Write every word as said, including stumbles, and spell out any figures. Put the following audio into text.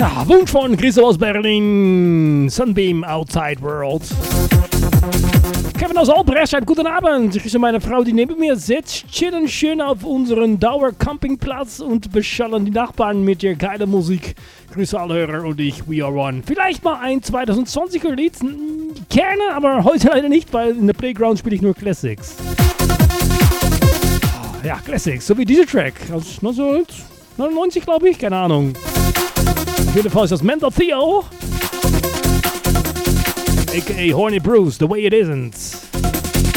Ja, Wunsch von Chris aus Berlin. Sunbeam Outside World. Kevin aus Albrecht schreibt, guten Abend. Ich grüße meine Frau, die neben mir sitzt. Chillen schön auf unseren Dauer-Campingplatz und beschallen die Nachbarn mit der geilen Musik. Grüße alle Hörer und ich, We Are One. Vielleicht mal ein zwanzig zwanziger Lied. Gerne, aber heute leider nicht, weil in der Playground spiele ich nur Classics. Ja, Classics, so wie dieser Track aus neunzehnhundertneunundneunzig, glaube ich, keine Ahnung. Auf jeden Fall ist das Mental Theo, aka Horny Bruce, The Way It Isn't.